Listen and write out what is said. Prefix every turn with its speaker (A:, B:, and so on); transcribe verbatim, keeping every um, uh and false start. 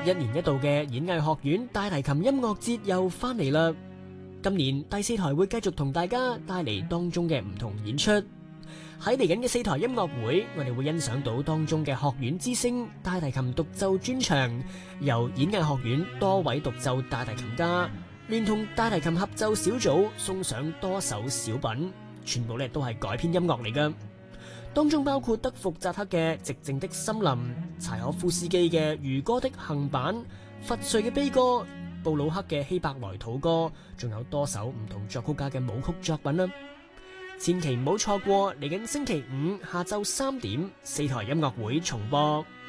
A: 一年一度嘅演藝學院大提琴音樂節又翻嚟啦！今年第四台會繼續同大家帶嚟當中嘅唔同演出。喺嚟緊嘅四台音樂會，我哋會欣賞到當中嘅學院之星大提琴獨奏專場，由演藝學院多位獨奏大提琴家聯同大提琴合奏小組送上多首小品，全部咧都係改編音樂嚟㗎。當中包括德福扎克嘅《寂靜的森林》、柴可夫斯基嘅《漁歌的行板》、佛瑞嘅悲歌、布魯克嘅希伯來土歌，仲有多首唔同作曲家嘅舞曲作品啦。千祈唔好錯過嚟緊星期五下晝三點四台音樂會重播。